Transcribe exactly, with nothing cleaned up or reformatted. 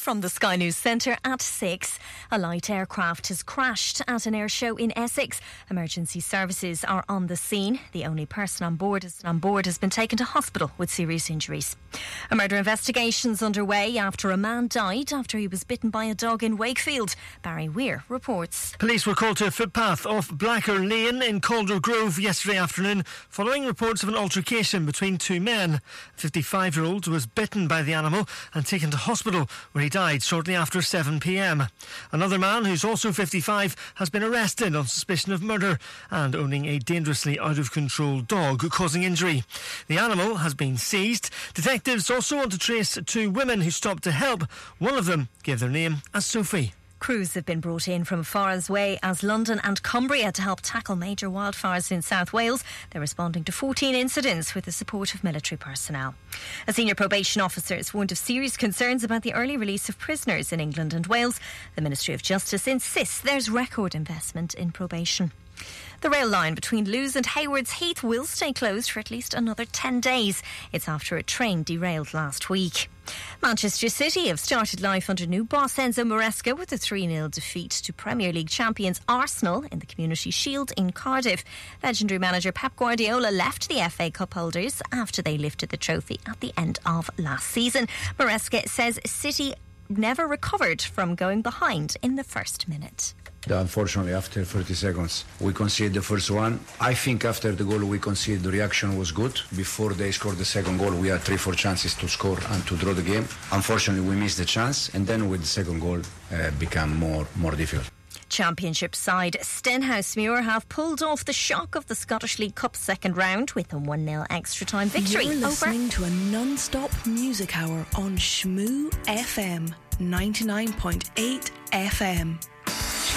from the Sky News Centre at six. A light aircraft has crashed at an air show in Essex. Emergency services are on the scene. The only person on board, is, on board has been taken to hospital with serious injuries. A murder investigation is underway after a man died after he was bitten by a dog in Wakefield. Barry Weir reports. Police were called to a footpath off Blacker Lane in Calder Grove yesterday afternoon following reports of an altercation between two men. A fifty-five-year-old was bitten by the animal and taken to hospital where he died shortly after seven p m. Another man who's also fifty-five has been arrested on suspicion of murder and owning a dangerously out-of-control dog causing injury. The animal has been seized. Detectives also want to trace two women who stopped to help. One of them gave their name as Sophie. Crews have been brought in from far as away as London and Cumbria to help tackle major wildfires in South Wales. They're responding to fourteen incidents with the support of military personnel. A senior probation officer is warned of serious concerns about the early release of prisoners in England and Wales. The Ministry of Justice insists there's record investment in probation. The rail line between Lewes and Haywards Heath will stay closed for at least another ten days. It's after a train derailed last week. Manchester City have started life under new boss Enzo Maresca with a three nil defeat to Premier League champions Arsenal in the Community Shield in Cardiff. Legendary manager Pep Guardiola left the F A Cup holders after they lifted the trophy at the end of last season. Maresca says City never recovered from going behind in the first minute. Unfortunately, after thirty seconds, we conceded the first one. I think after the goal we conceded, the reaction was good. Before they scored the second goal, we had three, four chances to score and to draw the game. Unfortunately, we missed the chance, and then with the second goal, uh, became more, more difficult. Championship side Stenhousemuir have pulled off the shock of the Scottish League Cup second round with a one nil extra time victory. You're listening over to a non-stop music hour on Shmoo F M ninety-nine point eight F M.